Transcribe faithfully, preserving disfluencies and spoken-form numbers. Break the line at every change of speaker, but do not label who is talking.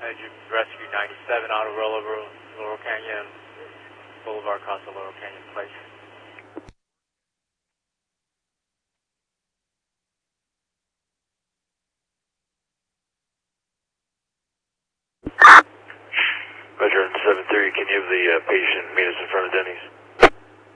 Engine Rescue ninety-seven, auto rollover, Laurel Canyon Boulevard, Casa Laurel Canyon Place.
Roger, seven three, can you have the uh, patient meet us in front of Denny's?